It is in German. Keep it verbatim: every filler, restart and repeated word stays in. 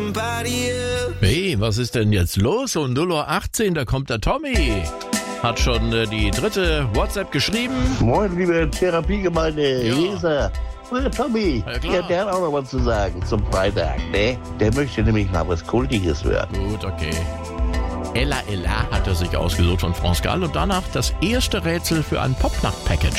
somebody else. Hey, was ist denn jetzt los? Um null Uhr achtzehn, da kommt der Tommy. Hat schon äh, die dritte WhatsApp geschrieben. Moin, liebe Therapiegemeinde, Ja. Leser. Der Tommy, Ja, klar. ja, der hat auch noch was zu sagen zum Freitag, ne? Der möchte nämlich mal was Kultiges hören. Gut, okay. Ella Ella hat er sich ausgesucht von France Gall und danach das erste Rätsel für ein Popnacht-Package.